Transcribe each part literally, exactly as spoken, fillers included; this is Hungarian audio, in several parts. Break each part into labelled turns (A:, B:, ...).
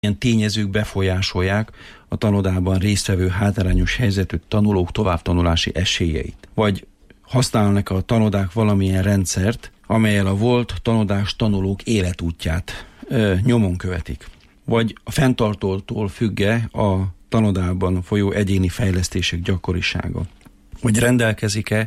A: Ilyen tényezők befolyásolják a tanodában résztvevő hátrányos helyzetű tanulók továbbtanulási esélyeit. Vagy használnak a tanodák valamilyen rendszert, amellyel a volt tanodás tanulók életútját ö, nyomon követik. Vagy a fenntartótól függ-e a tanodában folyó egyéni fejlesztések gyakorisága. Vagy rendelkezik-e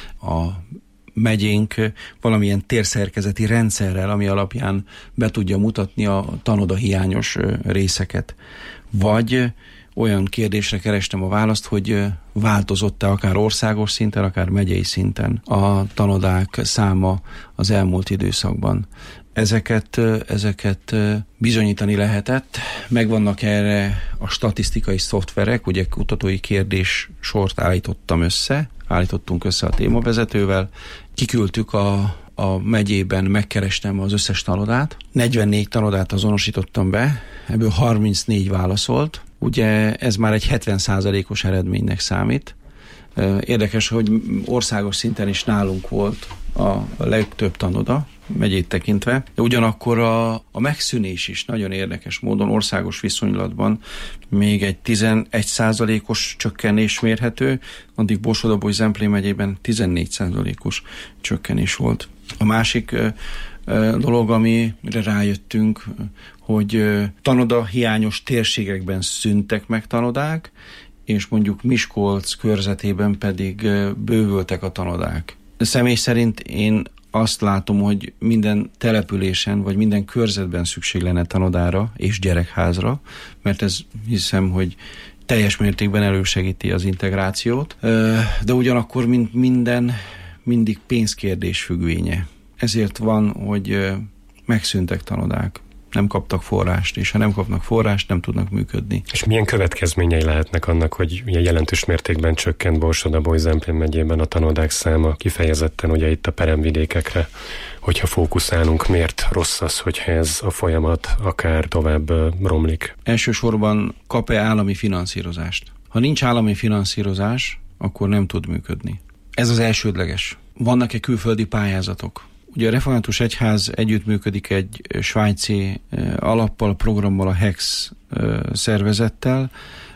A: a megyénk valamilyen térszerkezeti rendszerrel, ami alapján be tudja mutatni a tanoda hiányos részeket. Vagy olyan kérdésre kerestem a választ, hogy változott-e akár országos szinten, akár megyei szinten a tanodák száma az elmúlt időszakban. Ezeket, ezeket bizonyítani lehetett. Megvannak erre a statisztikai szoftverek, ugye kutatói kérdés sort állítottam össze, állítottunk össze a témavezetővel, kiküldtük a, a megyében, megkerestem az összes tanodát, negyvennégy tanodát azonosítottam be, ebből harmincnégy válaszolt, ugye ez már egy hetven százalékos eredménynek számít. Érdekes, hogy országos szinten is nálunk volt a legtöbb tanoda, megyét tekintve, de ugyanakkor a, a megszűnés is nagyon érdekes módon országos viszonylatban még egy tizenegy százalékos csökkenés mérhető, addig Borsod-Abaúj-Zemplén megyében tizennégy százalékos csökkenés volt. A másik ö, ö, dolog, amire rájöttünk, hogy ö, tanoda hiányos térségekben szűntek meg tanodák, és mondjuk Miskolc körzetében pedig ö, bővültek a tanodák. De személy szerint én azt látom, hogy minden településen, vagy minden körzetben szükség lenne tanodára és gyerekházra, mert ez hiszem, hogy teljes mértékben elősegíti az integrációt, de ugyanakkor, mint minden, mindig pénzkérdés függvénye. Ezért van, hogy megszűntek tanodák, nem kaptak forrást, és ha nem kapnak forrást, nem tudnak működni.
B: És milyen következményei lehetnek annak, hogy ugye jelentős mértékben csökkent Borsod-Abaúj-Zemplén megyében a tanodák száma, kifejezetten ugye itt a peremvidékekre, hogyha fókuszálunk, miért rossz az, hogyha ez a folyamat akár tovább romlik?
A: Elsősorban kap-e állami finanszírozást? Ha nincs állami finanszírozás, akkor nem tud működni. Ez az elsődleges. Vannak-e külföldi pályázatok? Ugye a Református Egyház együttműködik egy svájci alappal, programmal, a Hex szervezettel,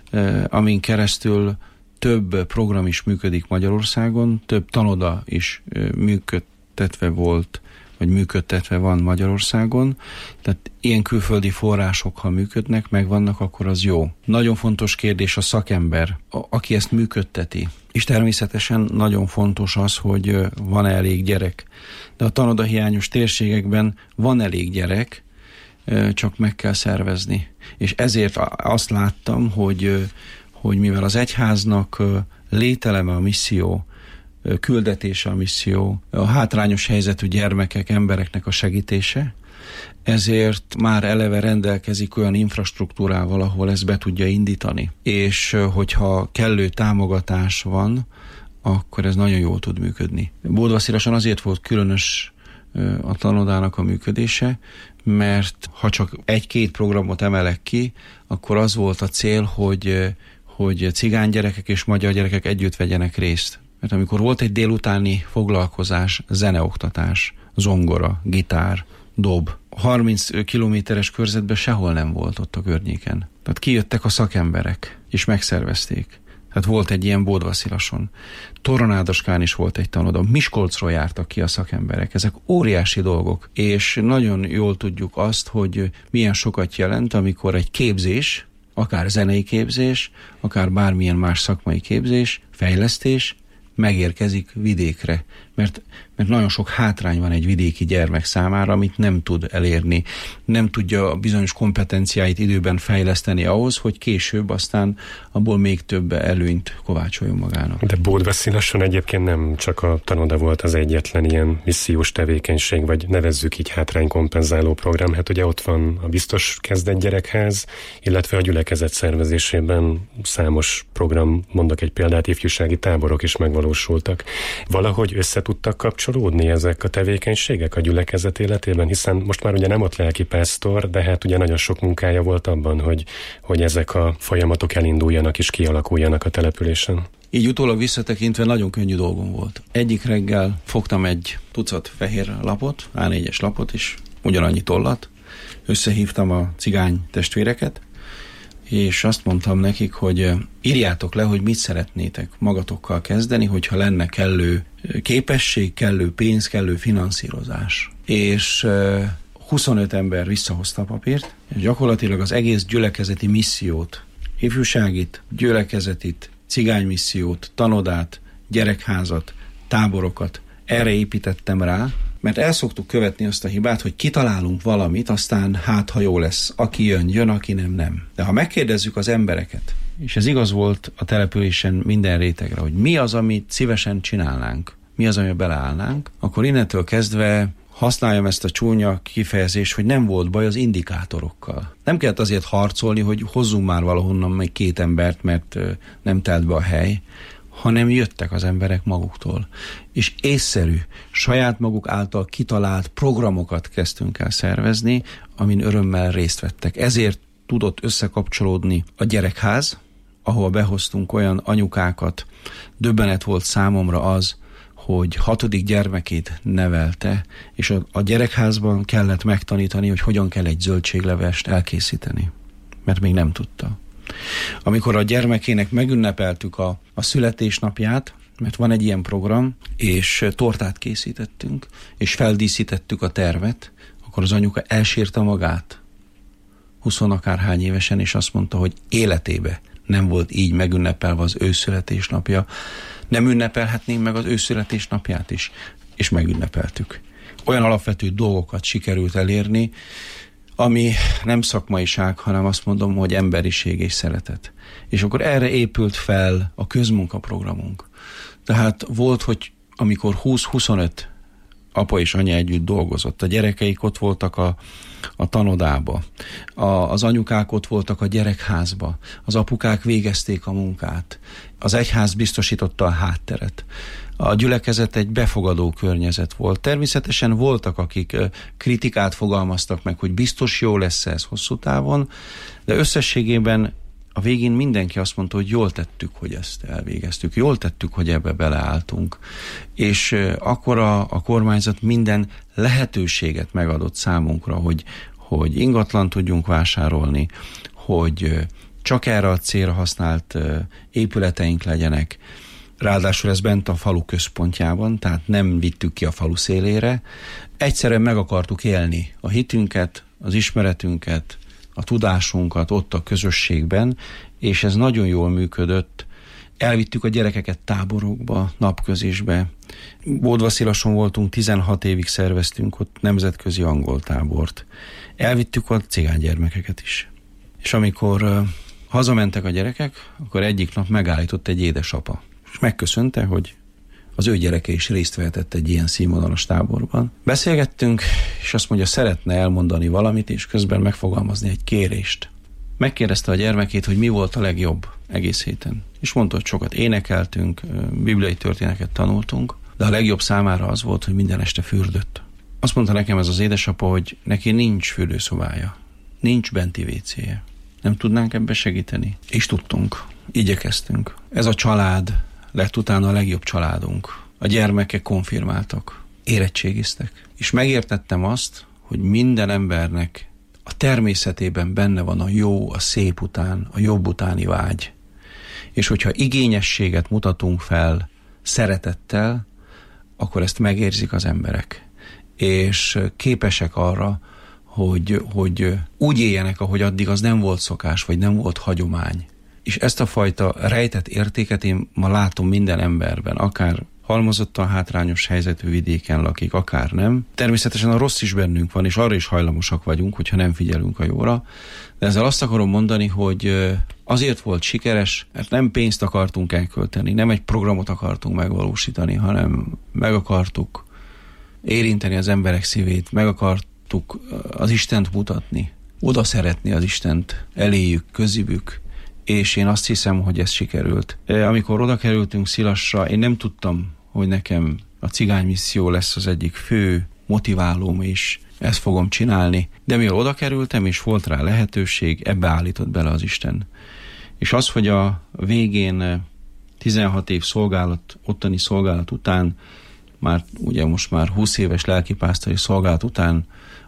A: amin keresztül több program is működik Magyarországon, több tanoda is működtetve volt, vagy működtetve van Magyarországon. Tehát ilyen külföldi források, ha működnek, megvannak, akkor az jó. Nagyon fontos kérdés a szakember, aki ezt működteti. És természetesen nagyon fontos az, hogy van elég gyerek. De a tanodahiányos térségekben van elég gyerek, csak meg kell szervezni. És ezért azt láttam, hogy, hogy mivel az egyháznak lételeme a misszió, küldetése a misszió, a hátrányos helyzetű gyermekek, embereknek a segítése, ezért már eleve rendelkezik olyan infrastruktúrával, ahol ezt be tudja indítani. És hogyha kellő támogatás van, akkor ez nagyon jól tud működni. Bódvaszílason azért volt különös a tanodának a működése, mert ha csak egy-két programot emelek ki, akkor az volt a cél, hogy, hogy cigány gyerekek és magyar gyerekek együtt vegyenek részt. Mert amikor volt egy délutáni foglalkozás, zeneoktatás, zongora, gitár, dob, harminc kilométeres körzetben sehol nem volt ott a környéken. Tehát kijöttek a szakemberek, és megszervezték. Tehát volt egy ilyen Bódvaszilason. Toronádaskán is volt egy tanoda. Miskolcról jártak ki a szakemberek. Ezek óriási dolgok. És nagyon jól tudjuk azt, hogy milyen sokat jelent, amikor egy képzés, akár zenei képzés, akár bármilyen más szakmai képzés, fejlesztés megérkezik vidékre. Mert, mert nagyon sok hátrány van egy vidéki gyermek számára, amit nem tud elérni. Nem tudja a bizonyos kompetenciáit időben fejleszteni ahhoz, hogy később aztán abból még több előnyt kovácsoljon magának.
B: De Bódvaszilason egyébként nem csak a tanoda volt az egyetlen ilyen missziós tevékenység, vagy nevezzük így hátránykompenzáló program. Hát ugye ott van a biztos kezdett gyerekház, illetve a gyülekezet szervezésében számos program, mondok egy példát, ifjúsági táborok is megvalósultak. Valahogy össze tudtak kapcsolódni ezek a tevékenységek a gyülekezet életében, hiszen most már ugye nem ott lelkipásztor, de hát ugye nagyon sok munkája volt abban, hogy, hogy ezek a folyamatok elinduljanak és kialakuljanak a településen.
A: Így utólag visszatekintve nagyon könnyű dolgom volt. Egyik reggel fogtam egy tucat fehér lapot, á négyes lapot is, ugyanannyi tollat, összehívtam a cigány testvéreket, és azt mondtam nekik, hogy írjátok le, hogy mit szeretnétek magatokkal kezdeni, hogyha lenne kellő képesség, kellő pénz, kellő finanszírozás. És huszonöt ember visszahozta a papírt, és gyakorlatilag az egész gyülekezeti missziót, ifjúságit, gyülekezetit, cigánymissziót, tanodát, gyerekházat, táborokat, erre építettem rá, mert el szoktuk követni azt a hibát, hogy kitalálunk valamit, aztán hát, ha jó lesz, aki jön, jön, aki nem, nem. De ha megkérdezzük az embereket, és ez igaz volt a településen minden rétegre, hogy mi az, amit szívesen csinálnánk, mi az, amiben beleállnánk, akkor innentől kezdve használjam ezt a csúnya kifejezést, hogy nem volt baj az indikátorokkal. Nem kellett azért harcolni, hogy hozzunk már valahonnan még két embert, mert nem telt be a hely, hanem jöttek az emberek maguktól. És észszerű, saját maguk által kitalált programokat kezdtünk el szervezni, amin örömmel részt vettek. Ezért tudott összekapcsolódni a gyerekház, ahol behoztunk olyan anyukákat. Döbbenet volt számomra az, hogy hatodik gyermekét nevelte, és a, a gyerekházban kellett megtanítani, hogy hogyan kell egy zöldséglevest elkészíteni, mert még nem tudta. Amikor a gyermekének megünnepeltük a, a születésnapját, mert van egy ilyen program, és tortát készítettünk, és feldíszítettük a termet, akkor az anyuka elsírta magát, huszonakárhány évesen, és azt mondta, hogy életébe nem volt így megünnepelve az ő születésnapja. Nem ünnepelhetnénk meg az ő születésnapját is, és megünnepeltük. Olyan alapvető dolgokat sikerült elérni, ami nem szakmaiság, hanem azt mondom, hogy emberiség és szeretet. És akkor erre épült fel a közmunkaprogramunk. Tehát volt, hogy amikor húsz-huszonöt apa és anya együtt dolgozott, a gyerekeik ott voltak a, a tanodába, a, az anyukák ott voltak a gyerekházba, az apukák végezték a munkát, az egyház biztosította a hátteret. A gyülekezet egy befogadó környezet volt. Természetesen voltak, akik kritikát fogalmaztak meg, hogy biztos jó lesz ez hosszú távon, de összességében a végén mindenki azt mondta, hogy jól tettük, hogy ezt elvégeztük, jól tettük, hogy ebbe beleálltunk. És akkor a, a kormányzat minden lehetőséget megadott számunkra, hogy, hogy ingatlan tudjunk vásárolni, hogy csak erre a célra használt épületeink legyenek. Ráadásul ez bent a falu központjában, tehát nem vittük ki a falu szélére. Egyszerűen meg akartuk élni a hitünket, az ismeretünket, a tudásunkat ott a közösségben, és ez nagyon jól működött. Elvittük a gyerekeket táborokba, napközisbe. Bódvaszilason voltunk, tizenhat évig szerveztünk ott nemzetközi angol tábort. Elvittük a cigánygyermekeket is. És amikor uh, hazamentek a gyerekek, akkor egyik nap megállított egy édesapa, és megköszönte, hogy az ő gyereke is részt vehetett egy ilyen színvonalas táborban. Beszélgettünk, és azt mondja, szeretne elmondani valamit, és közben megfogalmazni egy kérést. Megkérdezte a gyermekét, hogy mi volt a legjobb egész héten. És mondta, hogy sokat énekeltünk, bibliai történeteket tanultunk, de a legjobb számára az volt, hogy minden este fürdött. Azt mondta nekem ez az édesapa, hogy neki nincs fürdőszobája, nincs benti vécéje. Nem tudnánk ebbe segíteni? És tudtunk, igyekeztünk. Ez a család lett utána a legjobb családunk. A gyermekek konfirmáltak, érettségiztek. És megértettem azt, hogy minden embernek a természetében benne van a jó, a szép után, a jobb utáni vágy. És hogyha igényességet mutatunk fel szeretettel, akkor ezt megérzik az emberek. És képesek arra, hogy, hogy úgy éljenek, ahogy addig az nem volt szokás, vagy nem volt hagyomány. És ezt a fajta rejtett értéket én ma látom minden emberben, akár halmozottan hátrányos helyzetű vidéken lakik, akár nem. Természetesen a rossz is bennünk van, és arra is hajlamosak vagyunk, hogyha nem figyelünk a jóra. De ezzel azt akarom mondani, hogy azért volt sikeres, mert nem pénzt akartunk elkölteni, nem egy programot akartunk megvalósítani, hanem meg akartuk érinteni az emberek szívét, meg akartuk az Istent mutatni, oda szeretni az Istent, eléjük, közibük, és én azt hiszem, hogy ez sikerült. Amikor oda kerültünk Szilasra, én nem tudtam, hogy nekem a cigánymisszió lesz az egyik fő motiválóm, és ezt fogom csinálni, de mivel oda kerültem, és volt rá lehetőség, ebbe állított bele az Isten. És az, hogy a végén tizenhat év szolgálat, ottani szolgálat után, már ugye most már húsz éves lelkipásztori szolgálat után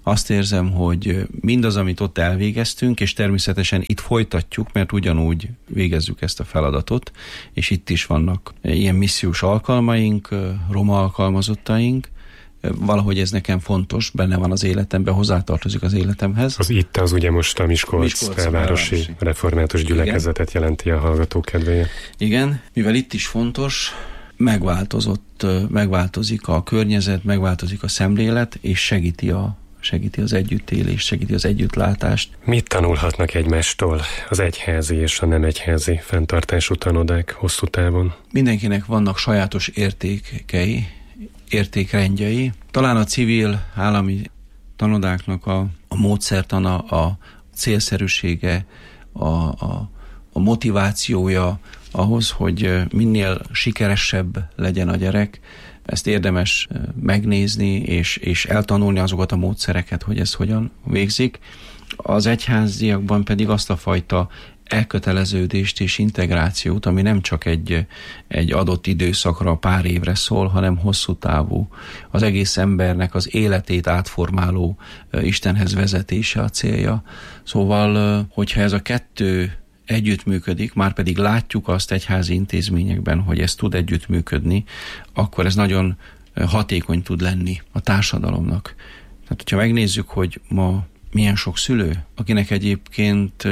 A: azt érzem, hogy mindaz, amit ott elvégeztünk, és természetesen itt folytatjuk, mert ugyanúgy végezzük ezt a feladatot, és itt is vannak ilyen missziós alkalmaink, roma alkalmazottaink, valahogy ez nekem fontos, benne van az életemben, hozzátartozik az életemhez.
B: Az itt az ugye most a Miskolc, Miskolc belvárosi, belvárosi református gyülekezetet igen. jelenti a hallgató kedvéért.
A: Igen, mivel itt is fontos, megváltozott, megváltozik a környezet, megváltozik a szemlélet, és segíti a segíti az együttélést, segíti az együttlátást.
B: Mit tanulhatnak egymástól az egyházi és a nem egyházi fenntartású tanodák hosszú távon?
A: Mindenkinek vannak sajátos értékei, értékrendjei. Talán a civil állami tanodáknak a, a módszertana, a célszerűsége, a, a, a motivációja ahhoz, hogy minél sikeresebb legyen a gyerek, ezt érdemes megnézni, és, és eltanulni azokat a módszereket, hogy ez hogyan végzik. Az egyháziakban pedig azt a fajta elköteleződést és integrációt, ami nem csak egy, egy adott időszakra, pár évre szól, hanem hosszú távú. Az egész embernek az életét átformáló Istenhez vezetése a célja. Szóval, hogyha ez a kettő együttműködik, már pedig látjuk azt egyházi intézményekben, hogy ez tud együttműködni, akkor ez nagyon hatékony tud lenni a társadalomnak. Tehát, hogyha megnézzük, hogy ma milyen sok szülő, akinek egyébként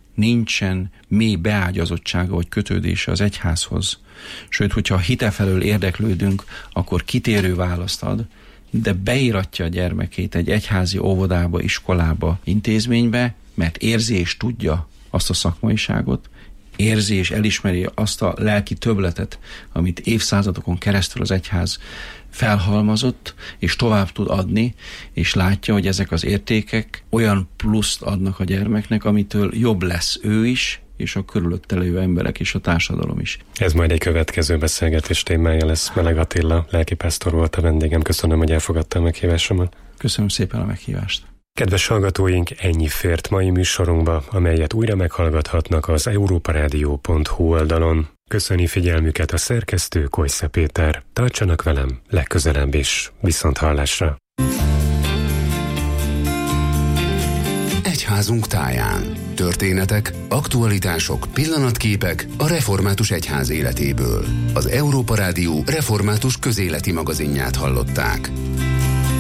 A: nincsen mély beágyazottsága vagy kötődése az egyházhoz, sőt, hogyha hite felől érdeklődünk, akkor kitérő választ ad, de beíratja a gyermekét egy egyházi óvodába, iskolába, intézménybe, mert érzi és tudja azt a szakmaiságot, érzi és elismeri azt a lelki többletet, amit évszázadokon keresztül az egyház felhalmazott, és tovább tud adni, és látja, hogy ezek az értékek olyan pluszt adnak a gyermeknek, amitől jobb lesz ő is, és a körülötte lévő emberek és a társadalom is.
B: Ez majd egy következő beszélgetés témája lesz. Meleg Attila lelkipásztor volt a vendégem. Köszönöm, hogy elfogadta a meghívásomat.
A: Köszönöm szépen a meghívást.
B: Kedves hallgatóink, ennyi fért mai műsorunkba, amelyet újra meghallgathatnak az európarádió pont hu oldalon. Köszöni figyelmüket a szerkesztő, Kojsze Péter. Tartsanak velem legközelebb is. Viszont hallásra.
C: Egyházunk táján. Történetek, aktualitások, pillanatképek a református egyház életéből. Az Európa Rádió református közéleti magazinját hallották.